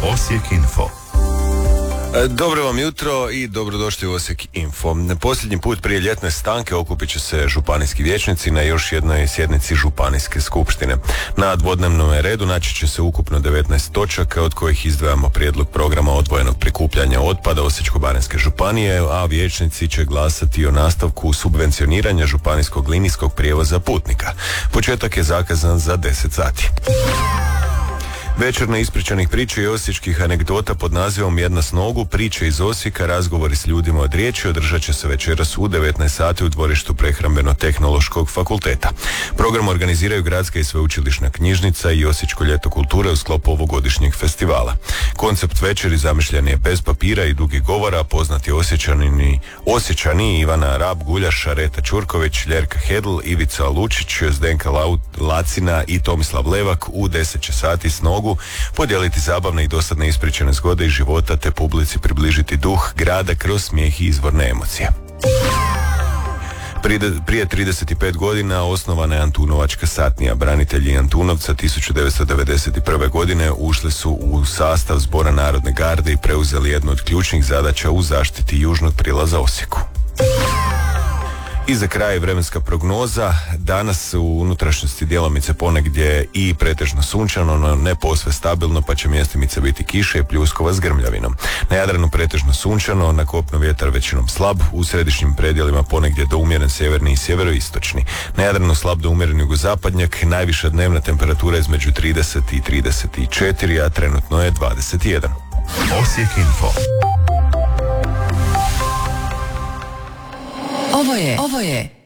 Osijek Info. Dobro vam jutro i dobrodošli u Osijek Info. Posljednji put prije ljetne stanke okupit će se županijski vijećnici na još jednoj sjednici županijske skupštine. Na dvodnevnom redu naći će se ukupno 19 točaka, od kojih izdvajamo prijedlog programa odvojenog prikupljanja otpada Osječko-baranjske županije, a vijećnici će glasati o nastavku subvencioniranja županijskog linijskog prijevoza putnika. Početak je zakazan za 10 sati. Večer neispričanih priča i osječkih anegdota pod nazivom Jedna s nogu, priče iz Osijeka, razgovori s ljudima od riječi održat će se večeras u 19 sati u dvorištu Prehrambeno-tehnološkog fakulteta. Program organiziraju Gradska i sveučilišna knjižnica i Osječko ljeto kulture u sklopu ovogodišnjeg festivala. Koncept večeri zamišljen je bez papira i dugih govora, poznati Osječani Ivana Rab, Guljaša, Reta Čurković, Ljerka Hedl, Ivica Lučić, Zdenka Lacina i Tomislav Levak u 10 će sati s nogu podijeliti zabavne i dosadne ispričane zgode iz života te publici približiti duh grada kroz smijeh i izvorne emocije. Prije 35 godina osnovana je Antunovačka satnija. Branitelji Antunovca 1991. godine ušli su u sastav Zbora narodne garde i preuzeli jednu od ključnih zadaća u zaštiti južnog prilaza Osijeku. I za kraj vremenska prognoza. Danas u unutrašnjosti djelomice ponegdje i pretežno sunčano, no ne posve stabilno, pa će mjestimice biti kiše i pljuskova s grmljavinom. Na Jadranu pretežno sunčano, na kopnu vjetar većinom slab, u središnjim predjelima ponegdje do umjeren sjeverni i sjeveroistočni. Na Jadranu slab do umjeren jugozapadnjak, najviša dnevna temperatura između 30 i 34, a trenutno je 21. Osijek Info. Ovo je